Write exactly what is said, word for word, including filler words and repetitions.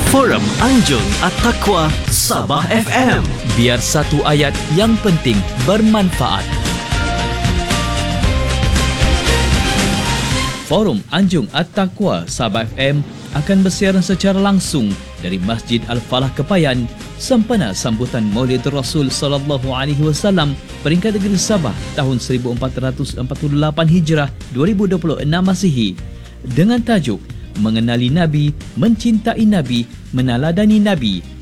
Forum Anjung At-Taqwa Sabah F M. Biar satu ayat yang penting bermanfaat. Forum Anjung At-Taqwa Sabah F M akan bersiaran secara langsung dari Masjid Al-Falah Kepayan sempena sambutan Maulid Rasul sallallahu alaihi wasallam peringkat negeri Sabah tahun seribu empat ratus empat puluh lapan Hijrah dua ribu dua puluh enam Masihi dengan tajuk Mengenali Nabi, Mencintai Nabi, Meneladani Nabi